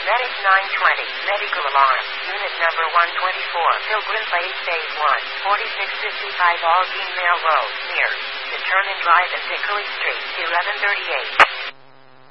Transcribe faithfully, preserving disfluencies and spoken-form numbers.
Medic nine twenty, medical alarm, unit number one twenty-four, Pilgrim Place, phase one, forty-six fifty-five Aldine Mail Road, near Determined Drive and Hickory Street, eleven thirty-eight.